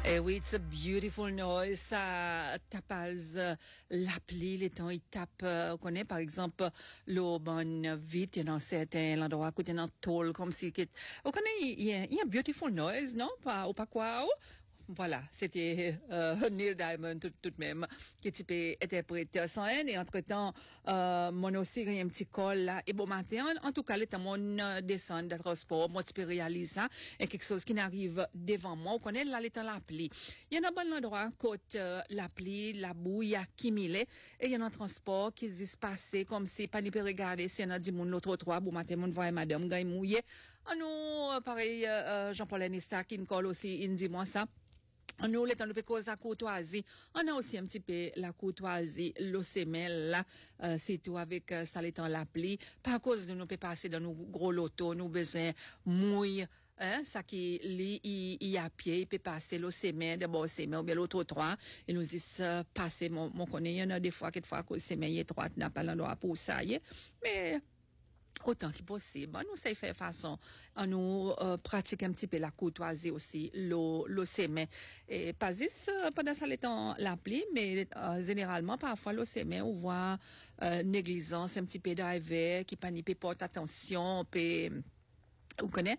Eh oui, it's a beautiful noise. Ça tapage l'appli, les temps, il tape, on connaît par exemple, l'eau bonne vite dans certains endroits, côté dans tôle, comme si, on connaît, il y a un beautiful noise, non? Pas, ou pas quoi? Voilà, c'était Neil Diamond tout de même qui type interprète sans haine et entre-temps mon aussi un petit col là et bon matin en tout cas l'état mon descend de transport moi tu réaliser ça et quelque chose qui n'arrive devant moi on connaît là l'état l'appli il y en a bon endroit côté l'appli la bouille accumulée et il y en a un transport qui se passer comme si pas ni peut regarder si on a dit mon l'autre trottoir bon matin mon voit madame gagne mouillé nous pareil Jean-Paul Anista qui me colle aussi il dit moi ça. Nous, les temps de cause la courtoisie, on a aussi un petit peu la courtoisie, l'OCML, là, c'est tout avec ça, les temps l'appli. Par cause de nous peut passer dans nos gros lotos, nous besoin mouille, ça qui, il a pied, il peut passer l'OCML, d'abord OCML, ou bien l'autre trois, et nous dit, passer, mon connaît, il y en a des fois, quelquefois, que l'OCML est étroite, n'a pas l'endroit pour ça, mais, autant que possible. Nous, ça fait façon, on nous pratique un petit peu la courtoisie aussi, l'OCM. Et pas juste pendant ça, les temps l'appli, mais généralement, parfois, l'OCM, on voit négligence, un petit peu driver, qui panique, porte attention, vous connaissez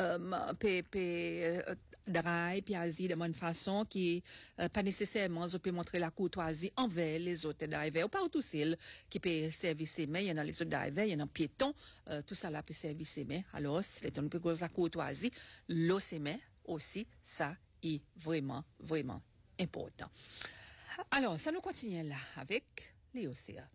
drive puis asi de bonne façon qui pas nécessairement je peux montrer la courtoisie envers les autres drivers ou pas tout seul qui peut service mais il y en a les autres drivers il y en a piétons tout ça là peut service mais alors c'est on peut cause la courtoisie l'OCM aussi ça est vraiment important alors ça nous continue là avec les OCA.